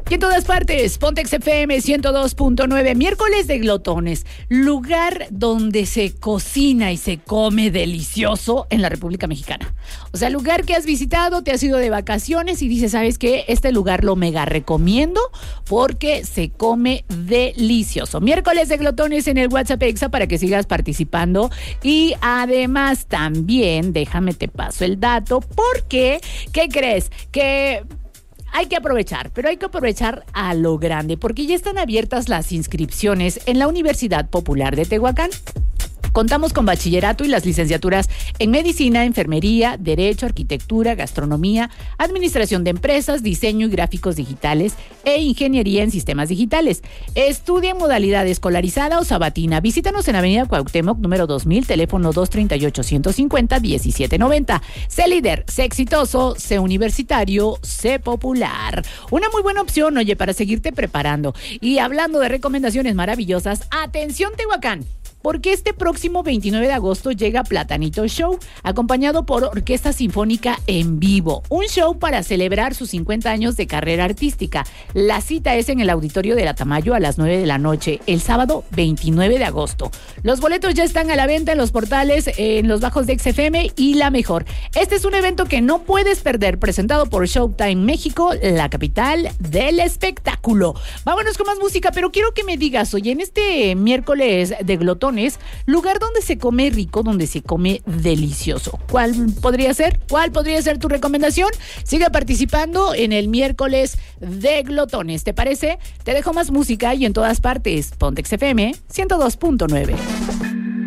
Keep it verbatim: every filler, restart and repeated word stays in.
Y en todas partes, Pontex F M ciento dos punto nueve, miércoles de glotones, lugar donde se cocina y se come delicioso en la República Mexicana. O sea, lugar que has visitado, te has ido de vacaciones y dices, ¿sabes qué? Este lugar lo mega recomiendo porque se come delicioso. Miércoles de glotones en el WhatsApp Exa para que sigas participando. Y además también, déjame te paso el dato, porque, ¿qué crees? Que hay que aprovechar, pero hay que aprovechar a lo grande, porque ya están abiertas las inscripciones en la Universidad Popular de Tehuacán. Contamos con bachillerato y las licenciaturas en medicina, enfermería, derecho, arquitectura, gastronomía, administración de empresas, diseño y gráficos digitales e ingeniería en sistemas digitales. Estudia en modalidad escolarizada o sabatina. Visítanos en Avenida Cuauhtémoc, número dos mil, teléfono dos tres ocho, uno cinco cero, uno siete nueve cero. Sé líder, sé exitoso, sé universitario, sé popular. Una muy buena opción, oye, para seguirte preparando. Y hablando de recomendaciones maravillosas, atención Tehuacán, porque este próximo veintinueve de agosto llega Platanito Show, acompañado por Orquesta Sinfónica en vivo. Un show para celebrar sus cincuenta años de carrera artística. La cita es en el Auditorio de la Tamayo a las nueve de la noche, el sábado veintinueve de agosto. Los boletos ya están a la venta en los portales, en los bajos de X F M y La Mejor. Este es un evento que no puedes perder, presentado por Showtime México, la capital del espectáculo. Vámonos con más música, pero quiero que me digas, oye, en este miércoles de glotón, lugar donde se come rico, donde se come delicioso. ¿Cuál podría ser? ¿Cuál podría ser tu recomendación? Sigue participando en el miércoles de glotones. ¿Te parece? Te dejo más música y en todas partes, Pontex F M ciento dos punto nueve.